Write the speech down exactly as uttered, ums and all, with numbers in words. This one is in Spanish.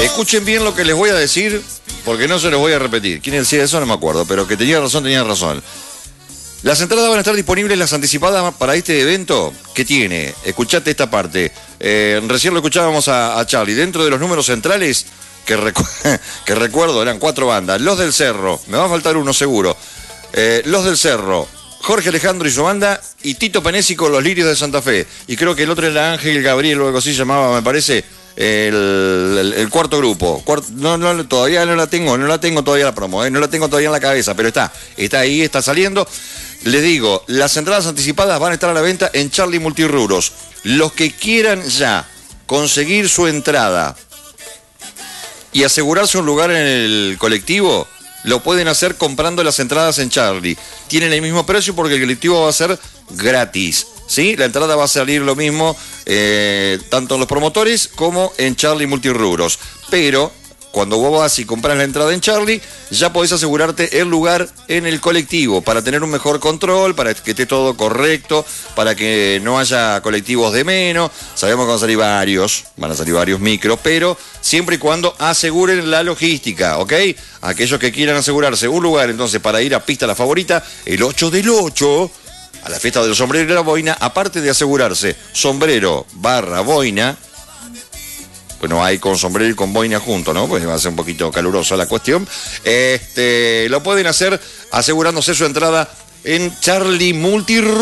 Escuchen bien lo que les voy a decir, porque no se los voy a repetir. ¿Quién decía eso? No me acuerdo, pero que tenía razón, tenía razón. Las entradas van a estar disponibles, las anticipadas para este evento que tiene. Escuchate esta parte. Eh, recién lo escuchábamos a, a Charlie. Dentro de los números centrales, que, recu que recuerdo, eran cuatro bandas. Los del Cerro, me va a faltar uno seguro. Eh, Los del Cerro, Jorge Alejandro y su banda, y Tito Penesi con los Lirios de Santa Fe. Y creo que el otro era Ángel Gabriel o algo así llamaba, me parece, el, el, el cuarto grupo. Cuart no, no, todavía no la tengo, no la tengo todavía la promo, eh, no la tengo todavía en la cabeza, pero está, está ahí, está saliendo. Les digo, las entradas anticipadas van a estar a la venta en Charlie Multirrubros. Los que quieran ya conseguir su entrada y asegurarse un lugar en el colectivo, lo pueden hacer comprando las entradas en Charlie. Tienen el mismo precio porque el colectivo va a ser gratis, ¿sí? La entrada va a salir lo mismo, eh, tanto en los promotores como en Charlie Multirrubros. Pero cuando vos vas y compras la entrada en Charlie, ya podés asegurarte el lugar en el colectivo para tener un mejor control, para que esté todo correcto, para que no haya colectivos de menos. Sabemos que van a salir varios, van a salir varios micros, pero siempre y cuando aseguren la logística, ¿ok? Aquellos que quieran asegurarse un lugar entonces para ir a Pista La Favorita, el ocho del ocho, a la fiesta del sombrero y la boina, aparte de asegurarse sombrero barra boina, no hay con sombrero y con boina junto, ¿no? Pues va a ser un poquito calurosa la cuestión. Este, lo pueden hacer asegurándose su entrada en Charlie Multirrubros.